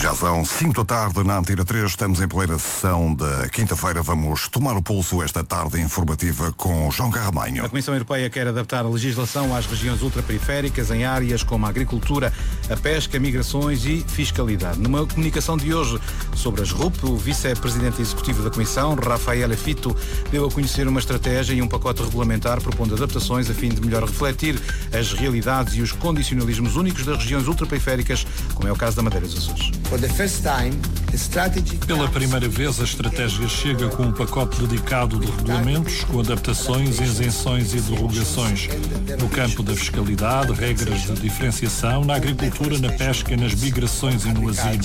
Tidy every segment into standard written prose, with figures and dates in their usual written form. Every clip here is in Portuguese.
Já são 5 da tarde na Antena 3, estamos em plena sessão da quinta-feira. Vamos tomar o pulso esta tarde informativa com João Carramanho. A Comissão Europeia quer adaptar a legislação às regiões ultraperiféricas em áreas como a agricultura, a pesca, migrações e fiscalidade. Numa comunicação de hoje sobre as RUP, o vice-presidente executivo da Comissão, Rafael Fito, deu a conhecer uma estratégia e um pacote regulamentar propondo adaptações a fim de melhor refletir as realidades e os condicionalismos únicos das regiões ultraperiféricas, como é o caso da Madeira dos Açores. Pela primeira vez, a estratégia chega com um pacote dedicado de regulamentos, com adaptações, isenções e derrogações. No campo da fiscalidade, regras de diferenciação, na agricultura, na pesca, nas migrações e no asilo.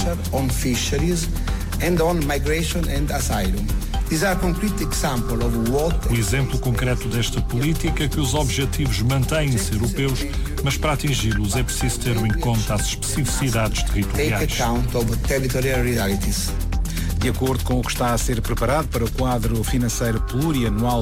O exemplo concreto desta política é que os objetivos mantêm-se europeus, mas para atingi-los é preciso ter em conta as especificidades territoriais. De acordo com o que está a ser preparado para o quadro financeiro plurianual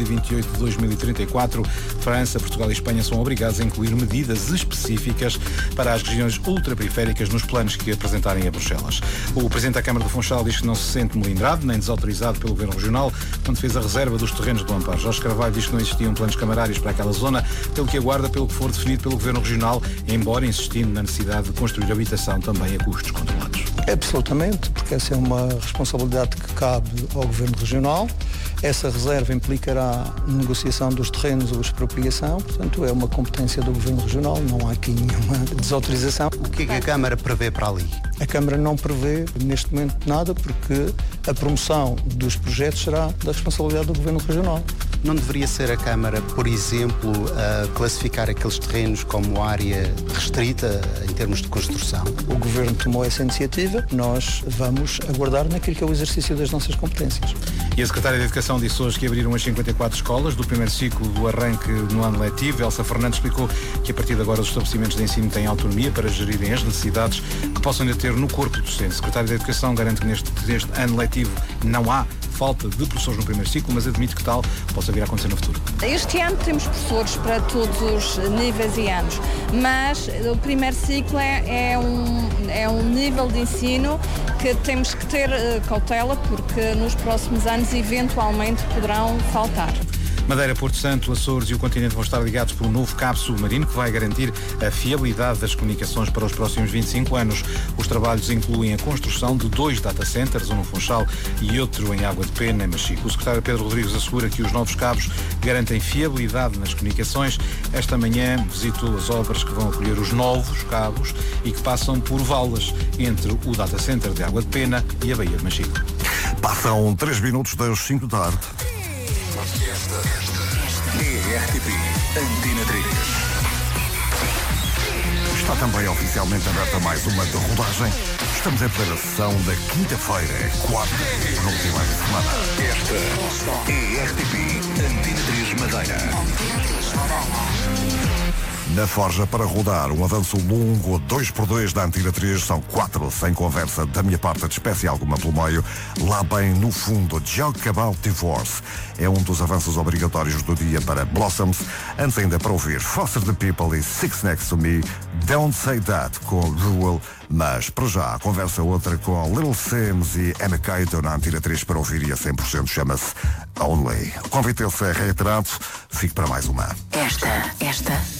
2028-2034, França, Portugal e Espanha são obrigados a incluir medidas específicas para as regiões ultraperiféricas nos planos que apresentarem a Bruxelas. O Presidente da Câmara do Funchal diz que não se sente melindrado nem desautorizado pelo Governo Regional quando fez a reserva dos terrenos do Amparo. Jorge Carvalho diz que não existiam planos camarários para aquela zona, pelo que aguarda pelo que for definido pelo Governo Regional, embora insistindo na necessidade de construir habitação também a custos controlados. Absolutamente, porque essa é uma responsabilidade que cabe ao Governo Regional. Essa reserva implicará negociação dos terrenos ou expropriação, portanto é uma competência do Governo Regional, não há aqui nenhuma desautorização. O que é que a Câmara prevê para ali? A Câmara não prevê neste momento nada, porque a promoção dos projetos será da responsabilidade do Governo Regional. Não deveria ser a Câmara, por exemplo, a classificar aqueles terrenos como área restrita em termos de construção? O Governo tomou essa iniciativa, nós vamos aguardar naquilo que é o exercício das nossas competências. E a Secretária de Educação disse hoje que abriram as 54 escolas do primeiro ciclo do arranque no ano letivo. Elsa Fernandes explicou que a partir de agora os estabelecimentos de ensino têm autonomia para gerirem as necessidades que possam ainda ter no corpo docente. A Secretária de Educação garante que neste ano letivo não há falta de professores no primeiro ciclo, mas admite que tal possa vir a acontecer no futuro. Este ano temos professores para todos os níveis e anos, mas o primeiro ciclo é um nível de ensino que temos que ter cautela, porque nos próximos anos eventualmente poderão faltar. Madeira, Porto Santo, Açores e o continente vão estar ligados por um novo cabo submarino que vai garantir a fiabilidade das comunicações para os próximos 25 anos. Os trabalhos incluem a construção de 2 data centers, um no Funchal e outro em Água de Pena, em Machico. O secretário Pedro Rodrigues assegura que os novos cabos garantem fiabilidade nas comunicações. Esta manhã visitou as obras que vão acolher os novos cabos e que passam por valas entre o data center de Água de Pena e a Baía de Machico. Passam 3 minutos das 5 da tarde. É RTP Antena 3. Está também oficialmente aberta mais uma de rodagem. Estamos em plena sessão da quinta-feira, quarta e penúltima semana. Esta é RTP Antena 3 Madeira. Na Forja para rodar, um avanço longo 2x2 da Antena 3, são 4 sem conversa da minha parte, de espécie alguma pelo meio. Lá bem no fundo, Joke About Divorce é um dos avanços obrigatórios do dia para Blossoms. Antes ainda para ouvir Foster the People e Six Next to Me, Don't Say That com Rule. Mas para já a conversa outra com Little Sims e Emma Cato na Antena 3 para ouvir, e a 100% chama-se Only. O convite é reiterado, fique para mais uma. Esta